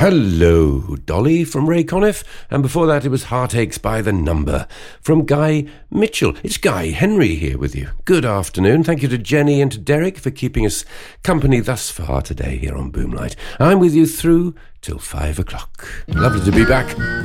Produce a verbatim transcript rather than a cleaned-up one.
Hello, Dolly from Ray Conniff, and before that it was Heartaches by the Number from Guy Mitchell. It's Guy Henry here with you. Good afternoon. Thank you to Jenny and to Derek for keeping us company thus far today here on Boomlight. I'm with you through till five o'clock. Lovely to be back.